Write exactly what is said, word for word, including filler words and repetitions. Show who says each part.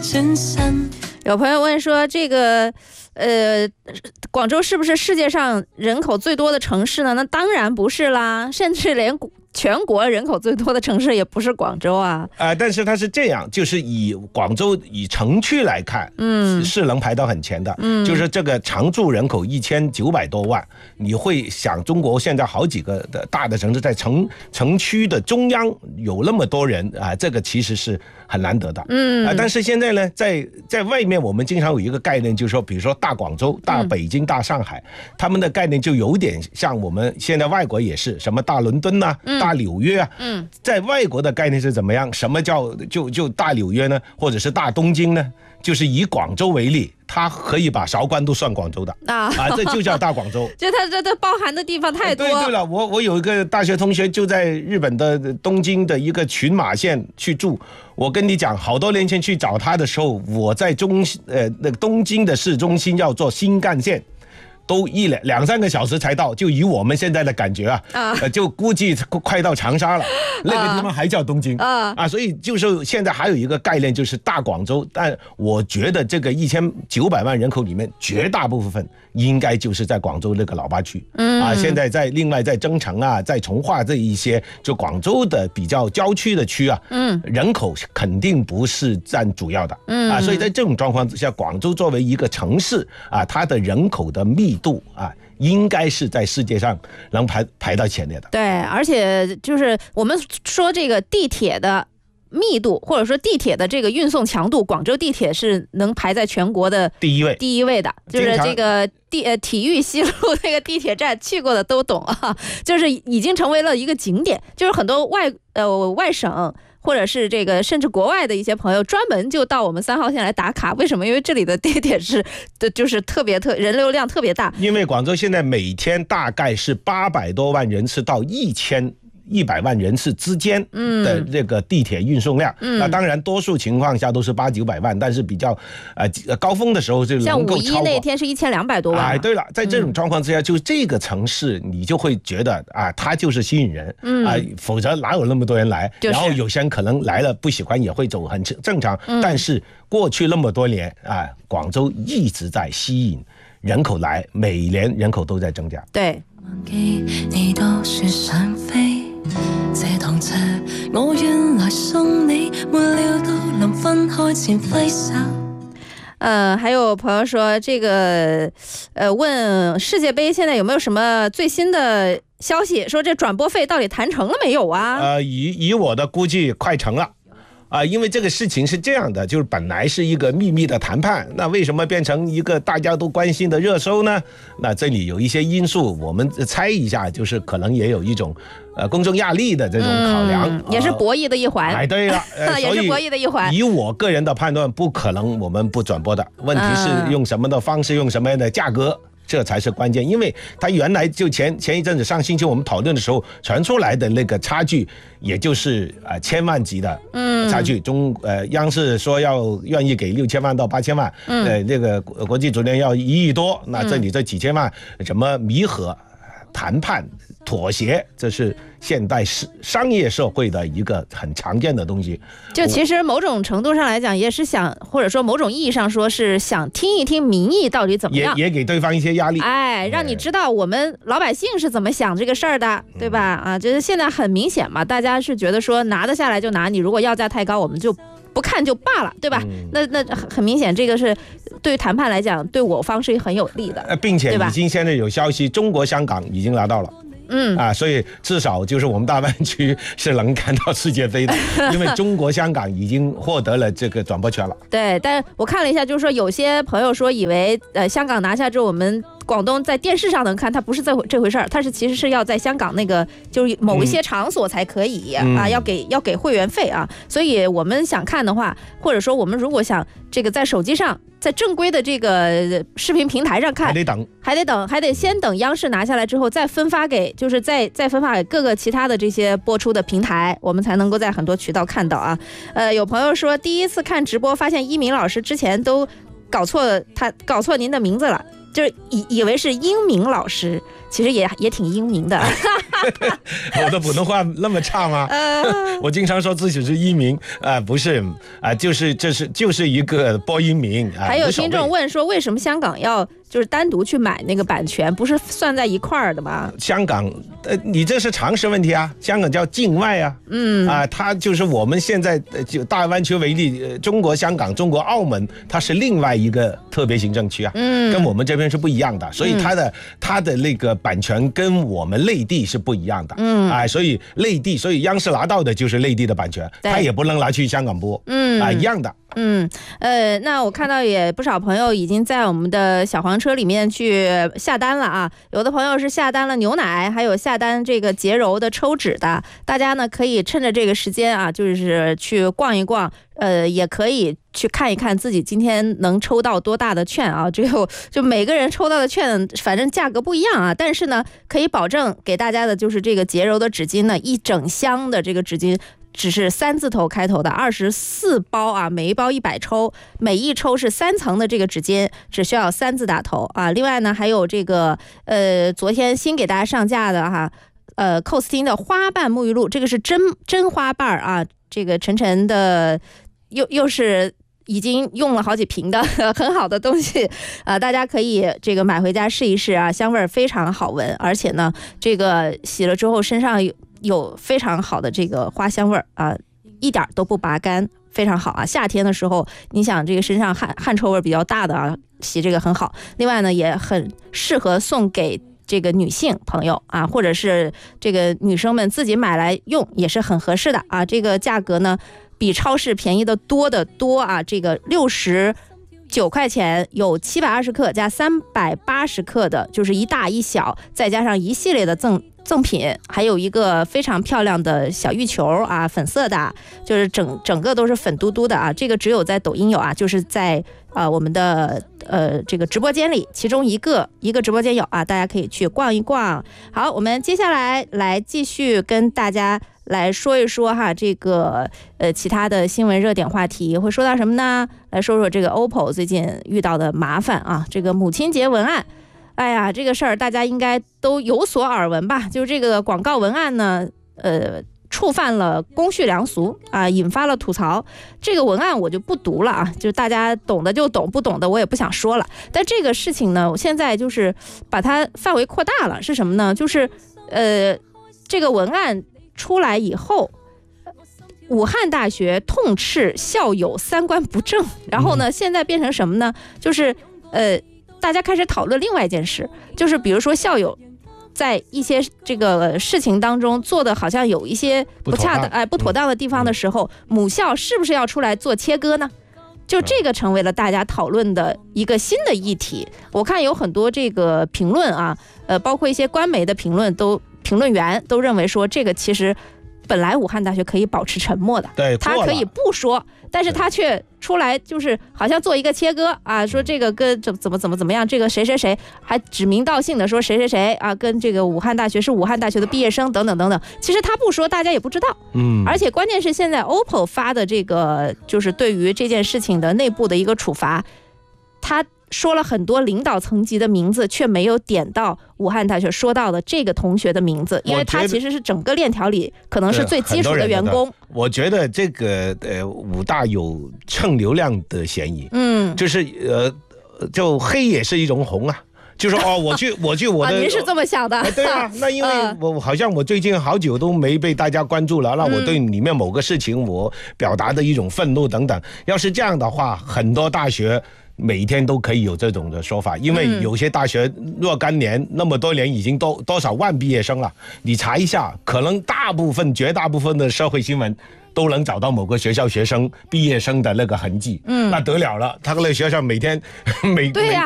Speaker 1: 有朋友问说，这个呃，广州是不是世界上人口最多的城市呢？那当然不是啦，甚至连全国人口最多的城市也不是广州啊。
Speaker 2: 呃，但是它是这样，就是以广州以城区来看，嗯，是能排到很前的。嗯，就是这个常住人口一千九百多万，你会想中国现在好几个的大的城市在城城区的中央有那么多人啊、呃，这个其实是很难得的。嗯，啊、呃，但是现在呢，在在外面我们经常有一个概念，就是说，比如说大广州、大北京、大上海，嗯、他们的概念就有点像我们现在外国也是什么大伦敦呐、啊。嗯大纽约啊，嗯，在外国的概念是怎么样？什么叫就就大纽约呢？或者是大东京呢？就是以广州为例，它可以把韶关都算广州的啊啊，这就叫大广州。
Speaker 1: 就它这这包含的地方太多。
Speaker 2: 对对了，我我有一个大学同学就在日本的东京的一个群马县去住。我跟你讲，好多年前去找他的时候，我在中呃那个东京的市中心要坐新干线。都一两两三个小时才到，就以我们现在的感觉啊，啊呃、就估计快到长沙了，那个地方还叫东京 啊, 啊，所以就是现在还有一个概念就是大广州，但我觉得这个一千九百万人口里面，绝大部分应该就是在广州那个老八区，嗯啊，现在在另外在增城啊，在从化这一些就广州的比较郊区的区啊，嗯，人口肯定不是占主要的，嗯啊，所以在这种状况之下，广州作为一个城市啊，它的人口的密度啊，应该是在世界上能排排到前列的。
Speaker 1: 对，而且就是我们说这个地铁的密度，或者说地铁的这个运送强度，广州地铁是能排在全国的
Speaker 2: 第一位，
Speaker 1: 第一位的。就是这个地呃体育西路那个地铁站，去过的都懂啊，就是已经成为了一个景点，就是很多外呃外省。或者是这个甚至国外的一些朋友专门就到我们三号线来打卡，为什么？因为这里的地铁是的，就是特别特人流量特别大。
Speaker 2: 因为广州现在每天大概是八百多万人次到一千。一百万人次之间的这个地铁运送量，嗯、那当然多数情况下都是八九百万，但是比较呃高峰的时候就能够超过。
Speaker 1: 像五一那天是一千两百多万。
Speaker 2: 哎，对了，在这种状况之下，嗯、就这个城市你就会觉得啊，它就是吸引人，嗯啊，否则哪有那么多人来？就是、然后有些人可能来了不喜欢也会走，很正常。嗯、但是过去那么多年啊，广州一直在吸引人口来，每年人口都在增加。
Speaker 1: 对。
Speaker 3: 你都說想飛這趟車我願來送你沒料到臨分開前揮手
Speaker 1: 呃，还有朋友说这个呃问世界杯现在有没有什么最新的消息，说这转播费到底谈成了没有啊？
Speaker 2: 呃以以我的估计快成了。啊、呃，因为这个事情是这样的，就是本来是一个秘密的谈判，那为什么变成一个大家都关心的热搜呢？那这里有一些因素，我们猜一下，就是可能也有一种呃公众压力的这种考量，嗯、
Speaker 1: 也是博弈的一环。
Speaker 2: 哎，对了，
Speaker 1: 呃、也是博弈的一环。
Speaker 2: 以我个人的判断，不可能我们不转播的，问题是用什么的方式，用什么样的价格。这才是关键，因为它原来就前前一阵子上星期我们讨论的时候传出来的那个差距，也就是呃千万级的差距，嗯、中呃央视说要愿意给六千万到八千万，嗯、呃那个国际足联要一亿多，那这里这几千万怎么弥合？谈判妥协，这是现代商业社会的一个很常见的东西。
Speaker 1: 就其实某种程度上来讲，也是想，或者说某种意义上说是想听一听民意到底怎么样，
Speaker 2: 也也给对方一些压力，
Speaker 1: 哎，让你知道我们老百姓是怎么想这个事儿的，对吧？啊，就是现在很明显嘛，大家是觉得说拿得下来就拿，你如果要价太高，我们就不看就罢了，对吧？嗯、那那很明显，这个是对于谈判来讲，对我方是很有利的，
Speaker 2: 并且已经现在有消息，中国香港已经拿到了。嗯啊，所以至少就是我们大湾区是能看到世界杯的，因为中国香港已经获得了这个转播权了。
Speaker 1: 对，但是我看了一下，就是说有些朋友说以为呃香港拿下之后，我们广东在电视上能看，它不是这回这回事儿，它是其实是要在香港那个就是某一些场所才可以、嗯、啊，要给要给会员费啊，所以我们想看的话，或者说我们如果想这个在手机上。在正规的这个视频平台上看，
Speaker 2: 还得等，
Speaker 1: 还得等，还得先等央视拿下来之后，再分发给，就是再再分发给各个其他的这些播出的平台，我们才能够在很多渠道看到啊。呃，有朋友说第一次看直播，发现一鸣老师之前都搞错他搞错您的名字了。 就是以以为是英明老师，其实也也挺英明的。
Speaker 2: 我的普通话那么差吗？呃、我经常说自己是一名啊、呃，不是啊、呃，就是这是就是一个播音名。呃、
Speaker 1: 还有听众问说，为什么香港要就是单独去买那个版权，不是算在一块儿的吗？
Speaker 2: 香港，呃，你这是常识问题啊。香港叫境外啊，嗯啊、呃，它就是我们现在就大湾区为例，呃，中国香港、中国澳门，它是另外一个特别行政区啊，嗯，跟我们这边是不一样的，所以它的、嗯、它的那个版权跟我们内地是不一样的，嗯，啊、呃，所以内地，所以央视拿到的就是内地的版权，它也不能拿去香港播，嗯啊、呃，一样的。
Speaker 1: 嗯，呃，那我看到也不少朋友已经在我们的小黄车里面去下单了啊，有的朋友是下单了牛奶，还有下单这个洁柔的抽纸的，大家呢可以趁着这个时间啊，就是去逛一逛，呃，也可以去看一看自己今天能抽到多大的券啊，最后就每个人抽到的券反正价格不一样啊，但是呢可以保证给大家的就是这个洁柔的纸巾呢，一整箱的这个纸巾只是三字头开头的二十四包啊，每一包一百抽，每一抽是三层的这个纸巾，只需要三字打头啊。另外呢，还有这个呃，昨天新给大家上架的哈，呃 ，C O S T I N 的花瓣沐浴露，这个是真真花瓣啊，这个晨晨的又又是。已经用了好几瓶的很好的东西啊、呃，大家可以这个买回家试一试啊，香味非常好闻，而且呢，这个洗了之后身上有有非常好的这个花香味啊、呃，一点都不拔干，非常好啊。夏天的时候，你想这个身上汗汗臭味比较大的啊，洗这个很好。另外呢，也很适合送给这个女性朋友啊，或者是这个女生们自己买来用也是很合适的啊。这个价格呢，比超市便宜的多得多啊！这个六十九块钱有七百二十克加三百八十克的，就是一大一小，再加上一系列的赠赠品，还有一个非常漂亮的小浴球啊，粉色的，就是整整个都是粉嘟嘟的啊！这个只有在抖音有啊，就是在啊、呃、我们的呃这个直播间里，其中一个一个直播间有啊，大家可以去逛一逛。好，我们接下来来继续跟大家。来说一说哈，这个呃其他的新闻热点话题会说到什么呢？来说说这个 O P P O 最近遇到的麻烦啊，这个母亲节文案，哎呀，这个事儿大家应该都有所耳闻吧？就是这个广告文案呢，呃，触犯了公序良俗啊，引发了吐槽。这个文案我就不读了啊，就大家懂的就懂，不懂的我也不想说了。但这个事情呢，我现在就是把它范围扩大了，是什么呢？就是呃，这个文案。出来以后，武汉大学痛斥校友三观不正，然后呢，现在变成什么呢？就是呃，大家开始讨论另外一件事，就是比如说校友在一些这个事情当中做的好像有一些不恰当、哎不妥当的地方的时候，母校是不是要出来做切割呢？就这个成为了大家讨论的一个新的议题。我看有很多这个评论啊，呃，包括一些官媒的评论都。评论员都认为说，这个其实本来武汉大学可以保持沉默的，
Speaker 2: 对，
Speaker 1: 他可以不说，但是他却出来就是好像做一个切割啊，说这个跟怎怎么怎么怎么样，这个谁谁谁还指名道姓的说谁谁谁啊，跟这个武汉大学是武汉大学的毕业生等等等等。其实他不说，大家也不知道。嗯，而且关键是现在 O P P O 发的这个就是对于这件事情的内部的一个处罚，他。说了很多领导层级的名字，却没有点到武汉大学说到的这个同学的名字，因为他其实是整个链条里可能是最基础的员工。
Speaker 2: 我觉得这个呃武大有蹭流量的嫌疑，嗯，就是呃就黑也是一种红啊。就说哦，我去，我去，我的，
Speaker 1: 啊、您是这么想的？
Speaker 2: 对啊，那因为我好像我最近好久都没被大家关注了，那我对里面某个事情我表达的一种愤怒等等，要是这样的话，很多大学。每天都可以有这种的说法，因为有些大学若干年那么多年已经多多少万毕业生了，你查一下，可能大部分绝大部分的社会新闻都能找到某个学校学生毕业生的那个痕迹，嗯，那得了了，他那个学校每天每
Speaker 1: 对呀、啊。